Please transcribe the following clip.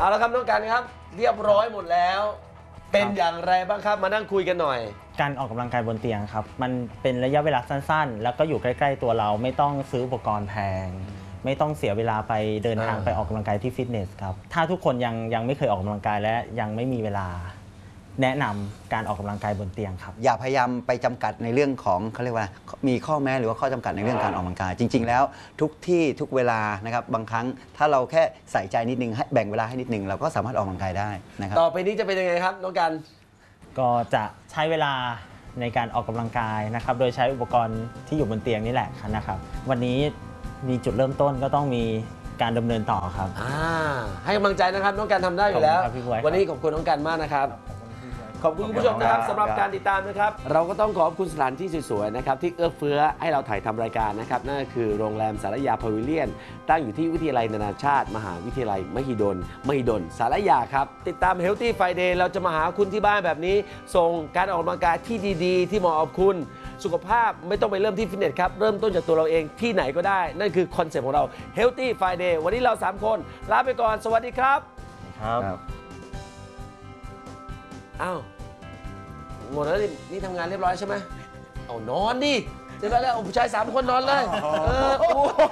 เอาละครับน้องกันครับเรียบร้อยหมดแล้ว เป็นอย่างไรบ้างครับมานั่งคุยกันหน่อยการออกกำลังกายบนเตียงครับมันเป็นระยะเวลาสั้นๆแล้วก็อยู่ใกล้ๆตัวเราไม่ต้องซื้ออุปกรณ์แพงไม่ต้องเสียเวลาไปเดินทางไปออกกำลังกายที่ฟิตเนสครับถ้าทุกคนยังไม่เคยออกกำลังกายและยังไม่มีเวลาแนะนำการออกกำลังกายบนเตียงครับอย่าพยายามไปจำกัดในเรื่องของเขาเรียกว่ามีข้อแม้หรือว่าข้อจำกัดในเรื่องการออกกำลังกายจริงๆแล้วทุกที่ทุกเวลานะครับบางครั้งถ้าเราแค่ใส่ใจนิดนึงให้แบ่งเวลาให้นิดนึงเราก็สามารถออกกำลังกายได้นะครับต่อไปนี้จะเป็นยังไงครับน้องกันก็จะใช้เวลาในการออกกำลังกายนะครับโดยใช้อุปกรณ์ที่อยู่บนเตียงนี่แหละนะครับวันนี้มีจุดเริ่มต้นก็ต้องมีการดำเนินต่อครับให้กำลังใจนะครับน้องกันทำได้อยู่แล้ววันนี้ขอบคุณน้องกันมากนะครับขอบคุณคุณผู้ชมนะครับสำหรับการติดตามนะครับเราก็ต้องขอบคุณสถานที่สวยๆนะครับที่เอื้อเฟื้อให้เราถ่ายทำรายการนะครับนั่นก็คือโรงแรมสารยาพาวิเลียนตั้งอยู่ที่วิทยาลัยนานาชาติมหาวิทยาลัยมหิดลสารยาครับติดตาม Healthy Friday เราจะมาหาคุณที่บ้านแบบนี้ส่งการออกกำลังกายที่ดีๆที่เหมาะกับคุณสุขภาพไม่ต้องไปเริ่มที่ฟิตเนสครับเริ่มต้นจากตัวเราเองที่ไหนก็ได้นั่นคือคอนเซ็ปต์ของเรา Healthy Friday วันนี้เรา3คนลาไปก่อนสวัสดีครับอ้าวหมดแล้วนี่ทำงานเรียบร้อยใช่ไหมเอานอนดิเรียบร้อยแล้วผู้ชาย3 คนนอนเลย